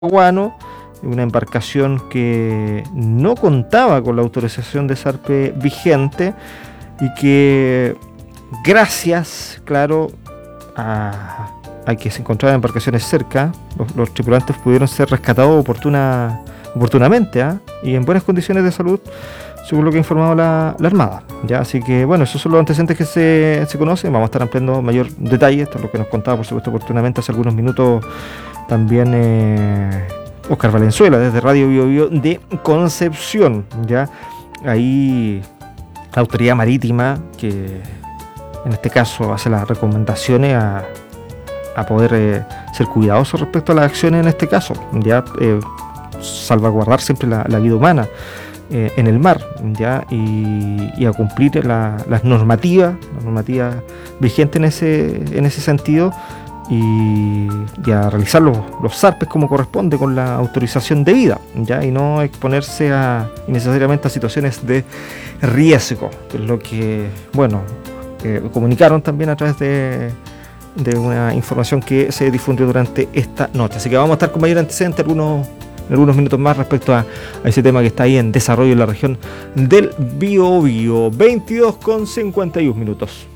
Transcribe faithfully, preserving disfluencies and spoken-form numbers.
Guano, una embarcación que no contaba con la autorización de zarpe vigente y que gracias, claro, a, a que se encontraban embarcaciones cerca, los, los tripulantes pudieron ser rescatados oportuna, oportunamente ¿eh? y en buenas condiciones de salud, según lo que ha informado la, la Armada. ¿Ya? Así que bueno, esos son los antecedentes que se, se conocen. Vamos a estar ampliando mayor detalle, esto es lo que nos contaba por supuesto oportunamente hace algunos minutos también eh, Oscar Valenzuela desde Radio Bio Bio de Concepción. Ya ahí la autoridad marítima, que en este caso hace las recomendaciones a, a poder eh, ser cuidadosos respecto a las acciones en este caso, ya eh, salvaguardar siempre la, la vida humana eh, en el mar, ya y, y a cumplir la, las normativas, las normativas vigentes en ese, en ese sentido. Y, y a realizar los, los zarpes como corresponde con la autorización debida, ¿ya? Y no exponerse a innecesariamente a situaciones de riesgo, que es lo que, bueno, eh, comunicaron también a través de, de una información que se difundió durante esta noche. Así que vamos a estar con mayor antecedente algunos, algunos minutos más respecto a, a ese tema que está ahí en desarrollo en la región del Biobío. veintidós con cincuenta y uno minutos.